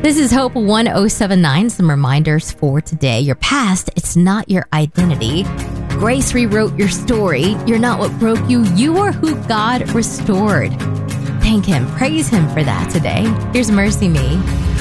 This is Hope 1079. Some reminders for today. Your past, it's not your identity. Grace rewrote your story. You're not what broke you. You are who God restored. Thank Him. Praise Him for that today. Here's Mercy Me.